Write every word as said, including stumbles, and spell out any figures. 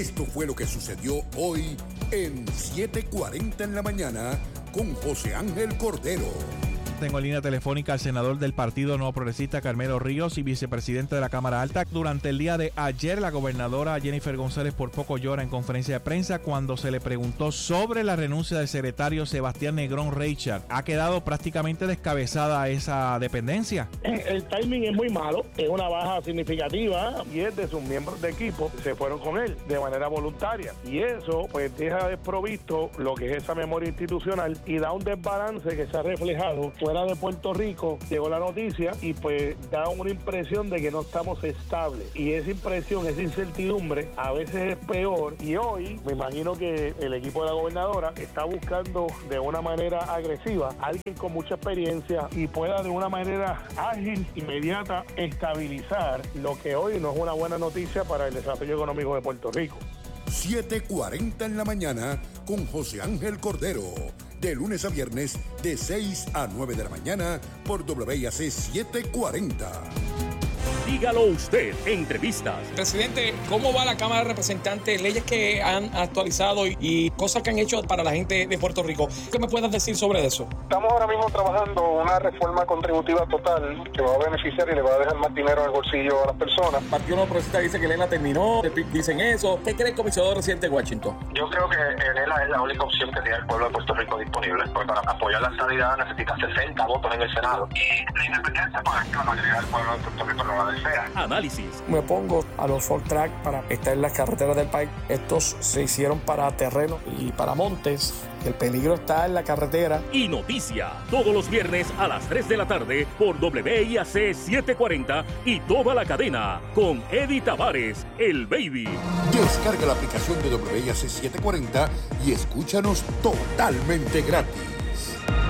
Esto fue lo que sucedió hoy en siete cuarenta en la mañana con José Ángel Cordero. Tengo en línea telefónica al senador del Partido Nuevo Progresista, Carmelo Ríos, y vicepresidente de la Cámara Alta. Durante el día de ayer, la gobernadora Jennifer González por poco llora en conferencia de prensa cuando se le preguntó sobre la renuncia del secretario Sebastián Negrón Reichard. ¿Ha quedado prácticamente descabezada esa dependencia? El timing es muy malo, es una baja significativa, diez de sus miembros de equipo se fueron con él de manera voluntaria, y eso pues deja desprovisto lo que es esa memoria institucional y da un desbalance que se ha reflejado fuera de Puerto Rico. Llegó la noticia y pues da una impresión de que no estamos estables, y esa impresión, esa incertidumbre a veces es peor, y hoy me imagino que el equipo de la gobernadora está buscando de una manera agresiva a alguien con mucha experiencia y pueda de una manera ágil, inmediata, estabilizar lo que hoy no es una buena noticia para el desarrollo económico de Puerto Rico. siete cuarenta en la mañana con José Ángel Cordero. De lunes a viernes, de seis a nueve de la mañana, por W I A C siete cuarenta. Dígalo usted, entrevistas. Presidente, ¿cómo va la Cámara de Representantes? Leyes que han actualizado y, y cosas que han hecho para la gente de Puerto Rico. ¿Qué me puedes decir sobre eso? Estamos ahora mismo trabajando una reforma contributiva total que va a beneficiar y le va a dejar más dinero en el bolsillo a las personas. El Partido Nuevo Progresista dice que Elena terminó, el P I B dicen eso. ¿Qué cree el comisionado residente de Washington? Yo creo que Elena es la única opción que tiene el pueblo de Puerto Rico disponible, porque para apoyar la estabilidad necesita sesenta votos en el Senado. Y la independencia, pues la mayoría del pueblo de Puerto Rico no la desea. Análisis. Me opongo a los four track para estar en las carreteras del país. Estos se hicieron para terreno y para montes. El peligro está en la carretera. Y noticia, todos los viernes a las tres de la tarde por W I A C setecientos cuarenta y toda la cadena con Eddie Tavares, el Baby. Descarga la aplicación de W I A C setecientos cuarenta y escúchanos totalmente gratis.